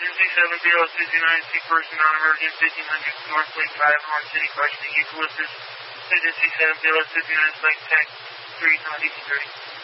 Agency 7 BLS 59, C person non-emergent 1500 North Lake 5, Horn City, questioning eucalyptus. Agency 7 BLS 59, Lake Tech 3, Northeast 30.